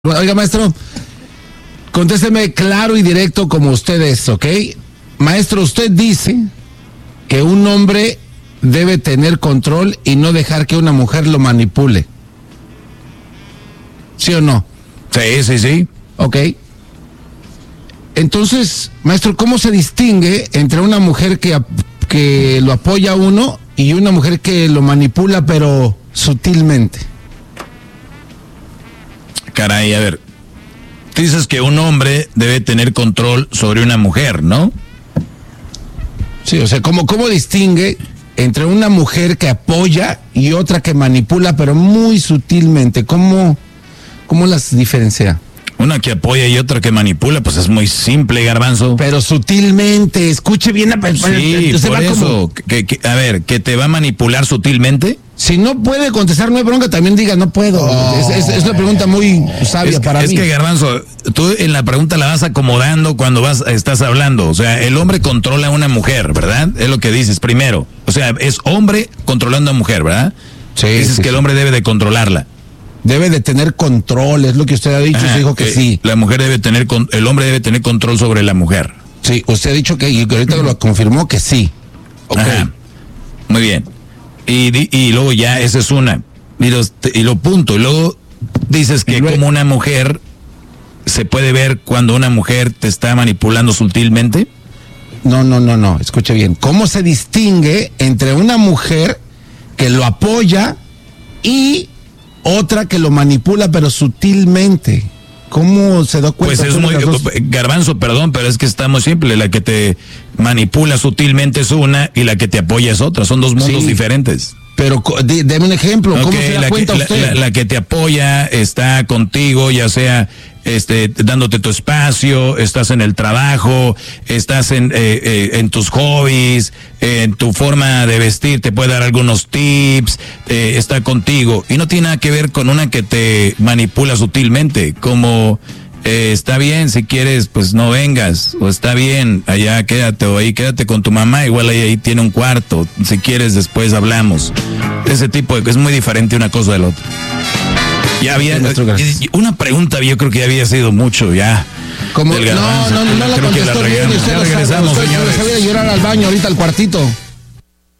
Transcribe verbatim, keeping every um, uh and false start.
Oiga, maestro, contésteme claro y directo como usted es, ¿ok? Maestro, usted dice que un hombre debe tener control y no dejar que una mujer lo manipule. ¿Sí o no? Sí, sí, sí. Ok. Entonces, maestro, ¿cómo se distingue entre una mujer que, que lo apoya a uno y una mujer que lo manipula pero sutilmente? Caray, a ver, tú dices que un hombre debe tener control sobre una mujer, ¿no? Sí, o sea, ¿cómo, cómo distingue entre una mujer que apoya y otra que manipula, pero muy sutilmente? ¿Cómo, cómo las diferencia? Una que apoya y otra que manipula, pues es muy simple, Garbanzo. Pero sutilmente, escuche bien. A, sí, se por va eso, como... que, que, a ver, ¿que te va a manipular sutilmente? Si no puede contestar, no hay bronca, también diga, no puedo. Oh, es, es, es una pregunta muy sabia es, para es mí. Es que, Garbanzo, tú en la pregunta la vas acomodando cuando vas estás hablando. O sea, el hombre controla a una mujer, ¿verdad? Es lo que dices primero. O sea, es hombre controlando a mujer, ¿verdad? Sí. Dices sí, que sí. el hombre debe de controlarla. Debe de tener control, es lo que usted ha dicho. Ajá, usted dijo que, que sí. La mujer debe tener, el hombre debe tener control sobre la mujer. Sí, usted ha dicho que, y que ahorita lo confirmó que sí. Ok. Ajá. Muy bien. Y, y luego ya, esa es una. Y, los, y lo punto. Y luego dices que luego, como una mujer se puede ver cuando una mujer te está manipulando sutilmente. No, no, no, no. Escuche bien. ¿Cómo se distingue entre una mujer que lo apoya y otra que lo manipula pero sutilmente? ¿Cómo se da cuenta? Pues es muy, Garbanzo, perdón, pero es que está muy simple. La que te manipula sutilmente es una y la que te apoya es otra. Son dos mundos sí, diferentes. Pero deme un ejemplo. ¿Cómo okay, se da la cuenta que, usted? La, la, la que te apoya está contigo, ya sea este, dándote tu espacio, estás en el trabajo, estás en, eh, eh, en tus hobbies, en tu forma de vestir, te puede dar algunos tips, eh, está contigo. Y no tiene nada que ver con una que te manipula sutilmente, como eh, está bien, si quieres, pues no vengas, o está bien, allá quédate, o ahí quédate con tu mamá, igual ahí, ahí tiene un cuarto, si quieres después hablamos. Ese tipo de, es muy diferente una cosa del otro. Ya había una pregunta, yo creo que ya había sido mucho ya. Como, no, no, no, no la contestó bien. Usted lo sabe, usted se va a llorar al baño ahorita al cuartito.